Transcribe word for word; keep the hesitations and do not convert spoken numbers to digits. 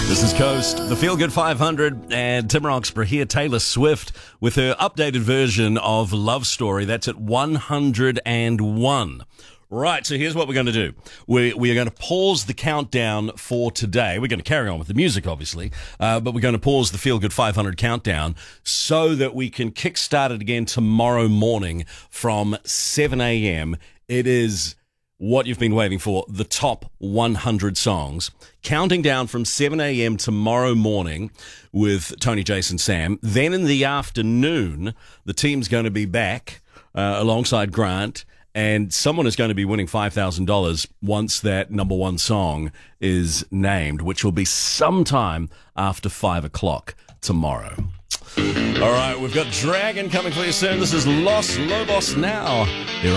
This is Coast, the Feel Good five hundred, and Tim Roxburgh here, Taylor Swift, with her updated version of Love Story. That's at one hundred and one. Right, so here's what we're going to do. We, we are going to pause the countdown for today. We're going to carry on with the music, obviously, uh, but we're going to pause the Feel Good five hundred countdown so that we can kickstart it again tomorrow morning from seven a.m. It is what you've been waiting for, the top one hundred songs. Counting down from seven a.m. tomorrow morning with Tony, Jason, Sam. Then in the afternoon, the team's going to be back uh, alongside Grant, and someone is going to be winning five thousand dollars once that number one song is named, which will be sometime after five o'clock tomorrow. All right, we've got Dragon coming for you soon. This is Los Lobos now. Here